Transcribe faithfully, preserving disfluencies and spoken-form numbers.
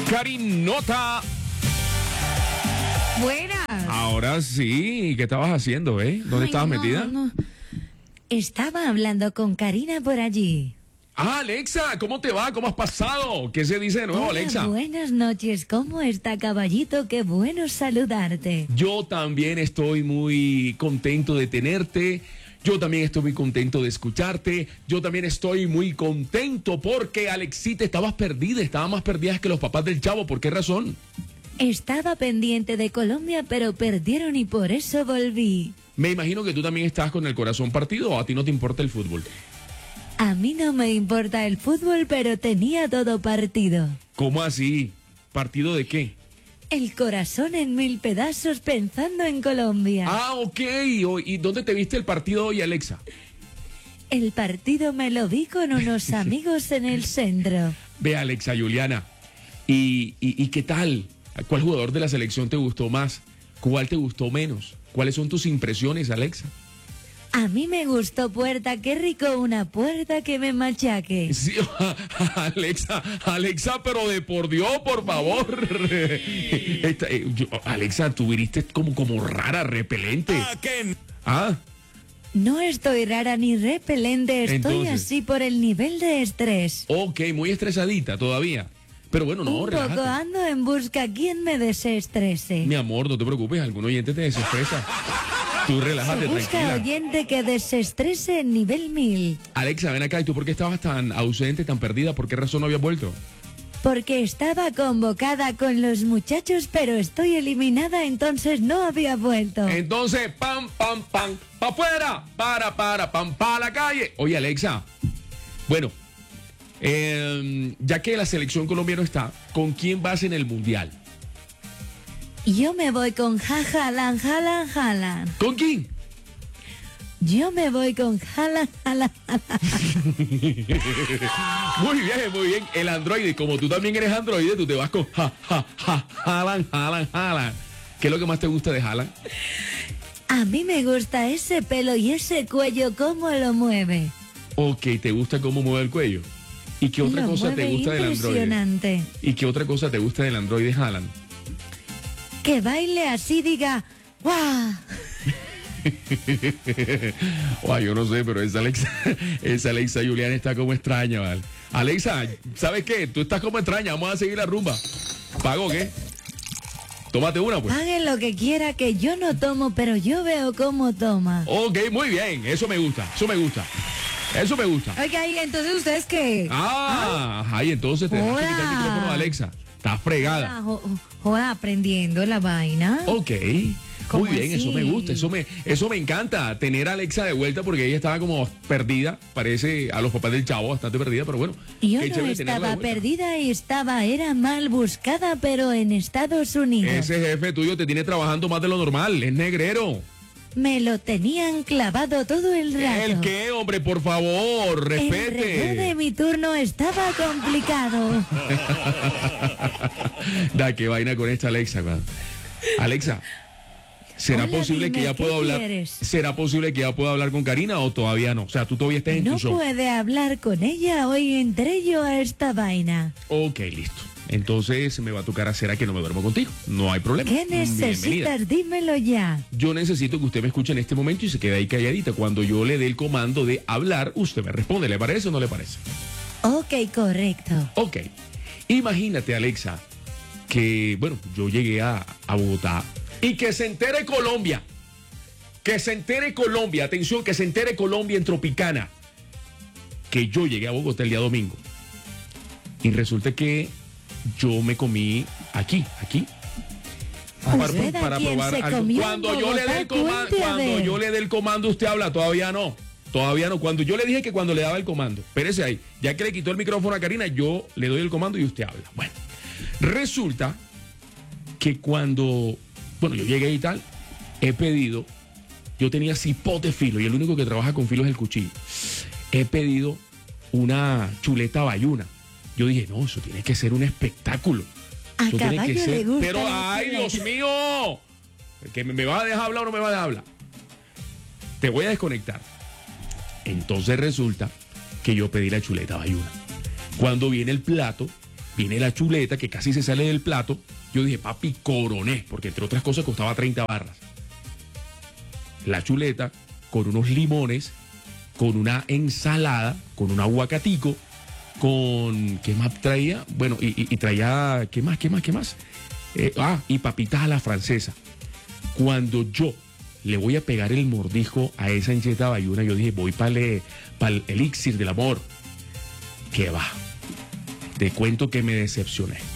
Karinota. Buenas. Ahora sí, ¿qué estabas haciendo, eh? ¿Dónde Ay, estabas no, metida? no. Estaba hablando con Karina por allí. Ah, Alexa, ¿cómo te va? ¿Cómo has pasado? ¿Qué se dice de nuevo, Hola, Alexa? buenas noches. ¿Cómo está, caballito? Qué bueno saludarte. Yo también estoy muy contento de tenerte. Yo también estoy muy contento de escucharte. Yo también estoy muy contento porque, Alexita, estabas perdida. Estabas más perdida que los papás del Chavo. ¿Por qué razón? Estaba pendiente de Colombia, pero perdieron y por eso volví. Me imagino que tú también estás con el corazón partido o a ti no te importa el fútbol. A mí no me importa el fútbol, pero tenía todo partido. ¿Cómo así? ¿Partido de qué? El corazón en mil pedazos pensando en Colombia. Ah, ok. ¿Y dónde te viste el partido hoy, Alexa? El partido me lo vi con unos amigos en el centro. Ve, Alexa, Juliana. ¿Y, y, y qué tal? ¿Cuál jugador de la selección te gustó más? ¿Cuál te gustó menos? ¿Cuáles son tus impresiones, Alexa? A mí me gustó Puerta, qué rico una puerta que me machaque. Sí, Alexa, Alexa, pero de por Dios, por favor. Esta, eh, yo, Alexa, tú viniste como, como rara, repelente. Ah, No estoy rara ni repelente, estoy Entonces. así por el nivel de estrés. ok, muy estresadita todavía. Pero bueno, no, Un poco relájate. ando en busca quien me desestrese. Mi amor, no te preocupes, algún oyente te desestresa. Tú relájate, Busca tranquila. oyente que desestrese en nivel mil. Alexa, ven acá, ¿y tú por qué estabas tan ausente, tan perdida? ¿Por qué razón no habías vuelto? Porque estaba convocada con los muchachos, pero estoy eliminada, entonces no había vuelto. Entonces, pam, pam, pam, pa' afuera, para, para, pam, pa' la calle. Oye, Alexa, bueno, eh, ya que la selección colombiana está, ¿con quién vas en el mundial? Yo me voy con jajalan, jalan, jalan. ¿Con quién? Yo me voy con jalan, jalan, jalan. Muy bien, muy bien. El androide, como tú también eres androide, tú te vas con ja, ja, ja, jalan, jalan, jalan. ¿Qué es lo que más te gusta de jalan? A mí me gusta ese pelo y ese cuello, cómo lo mueve. Ok, ¿te gusta cómo mueve el cuello? ¿Y qué otra Lo cosa te mueve gusta del androide? impresionante. ¿Y qué otra cosa te gusta del androide Haaland? Que baile así, diga, ¡guau! Ay, yo no sé, pero esa Alexa, esa Alexa Juliana está como extraña, ¿vale? Alexa, ¿sabes qué? Tú estás como extraña, vamos a seguir la rumba. ¿Pago qué? Tómate una, pues. Hagan lo que quiera, que yo no tomo, pero yo veo cómo toma. Ok, muy bien, eso me gusta, eso me gusta. Eso me gusta. Oiga, ¿y entonces ustedes qué? Ah, ay, entonces te dejaste quitar el Hola. micrófono de Alexa. Estás fregada. Ah, jo- Joda, aprendiendo la vaina. Ok. ¿Cómo Muy bien, así? eso me gusta, eso me, eso me encanta, tener a Alexa de vuelta porque ella estaba como perdida, parece a los papás del Chavo, bastante perdida, pero bueno. Yo qué no chévere tenerla de estaba vuelta. perdida y estaba, era mal buscada, pero en Estados Unidos. Ese jefe tuyo te tiene trabajando más de lo normal, es negrero. Me lo tenían clavado todo el rato. ¿El qué, hombre? Por favor, El reloj de respete. mi turno estaba complicado. Da, qué vaina con esta Alexa, man. Alexa, ¿será Hola, posible que dime, ya ¿qué pueda hablar? quieres? ¿Será posible que ya pueda hablar con Karina o todavía no? O sea, tú todavía estás en No tu show. puede hablar con ella, hoy entré yo a esta vaina. Ok, listo. Entonces me va a tocar hacer a que no me duermo contigo. No hay problema. ¿Qué Bienvenida. necesitas? Dímelo ya. Yo necesito que usted me escuche en este momento y se quede ahí calladita. Cuando yo le dé el comando de hablar, usted me responde. ¿Le parece o no le parece? Ok, correcto. Ok. Imagínate, Alexa, que, bueno, yo llegué a, a Bogotá y que se entere Colombia. Que se entere Colombia. Atención, que se entere Colombia en Tropicana. Que yo llegué a Bogotá el día domingo. Y resulta que yo me comí aquí, aquí. Para, ¿Usted a para quién probar se algo. comió en Cuando yo le dé el Bogotá? comando, Cuente a cuando ver. yo le dé el comando, usted habla, todavía no. Todavía no. Cuando yo le dije que cuando le daba el comando, espérese ahí, ya que le quitó el micrófono a Karina, yo le doy el comando y usted habla. Bueno, resulta que cuando, bueno, yo llegué y tal, he pedido, yo tenía cipote filo y el único que trabaja con filo es el cuchillo. He pedido una chuleta bayuna. Yo dije, no, eso tiene que ser un espectáculo. A Eso tiene caballo que le ser. gusta Pero, la ay, chuleta. Dios mío, que me, me va a dejar hablar o no me va a dejar hablar. Te voy a desconectar. Entonces resulta que yo pedí la chuleta bayuna. Cuando viene el plato, Viene la chuleta que casi se sale del plato. Yo dije, papi, coroné, porque entre otras cosas costaba treinta barras. La chuleta con unos limones, con una ensalada, con un aguacatico, con... ¿Qué más traía? Bueno, y, y, y traía... ¿Qué más? ¿Qué más? ¿Qué más? Eh, ah, y papitas a la francesa. Cuando yo le voy a pegar el mordisco a esa encheta bayuna, yo dije, voy para el, el elixir del amor. ¿Qué va? Te cuento que me decepcioné.